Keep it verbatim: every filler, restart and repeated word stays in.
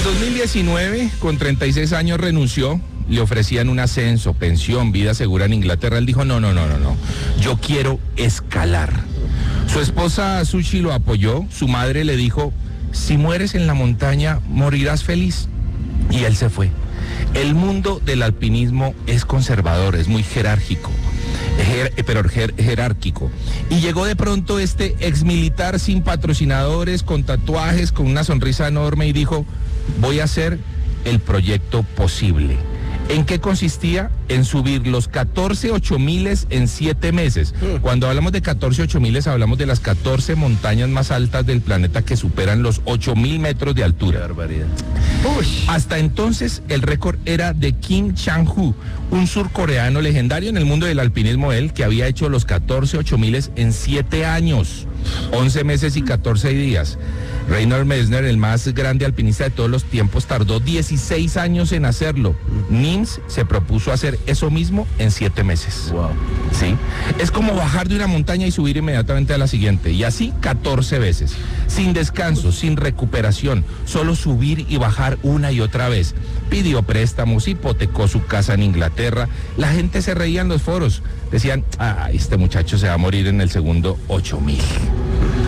dos mil diecinueve, con treinta y seis años, renunció. Le ofrecían un ascenso, pensión, vida segura en Inglaterra. Él dijo, no, no, no, no, no. Yo quiero escalar. Su esposa Sushi lo apoyó. Su madre le dijo, si mueres en la montaña, morirás feliz. Y él se fue. El mundo del alpinismo es conservador, es muy jerárquico, jer, pero jer, jerárquico. Y llegó de pronto este exmilitar sin patrocinadores, con tatuajes, con una sonrisa enorme y dijo, voy a hacer el proyecto posible. ¿En qué consistía? En subir los catorce ocho miles en siete meses. Cuando hablamos de catorce ocho miles, hablamos de las catorce montañas más altas del planeta que superan los ocho mil metros de altura. Qué barbaridad. Uy. Hasta entonces, el récord era de Kim Chang-hu, un surcoreano legendario en el mundo del alpinismo, él, que había hecho los catorce ocho miles en siete años, once meses y catorce días. Reinhold Messner, el más grande alpinista de todos los tiempos, tardó dieciséis años en hacerlo. Nims se propuso hacer eso mismo en siete meses. Wow. ¿Sí? Es como bajar de una montaña y subir inmediatamente a la siguiente. Y así catorce veces. Sin descanso, sin recuperación. Solo subir y bajar una y otra vez. Pidió préstamos, hipotecó su casa en Inglaterra. La gente se reía en los foros. Decían, ah, este muchacho se va a morir en el segundo ocho mil.